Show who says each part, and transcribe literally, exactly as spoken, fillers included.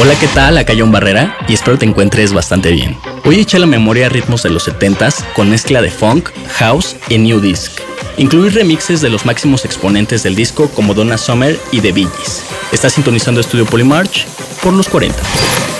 Speaker 1: Hola, ¿qué tal? Acá John Barrera y espero te encuentres bastante bien. Hoy eché la memoria a ritmos de los setentas con mezcla de funk, house y new disc. Incluí remixes de los máximos exponentes del disco como Donna Summer y The Bee Gees. Estás sintonizando Estudio Polymarch por los cuarenta.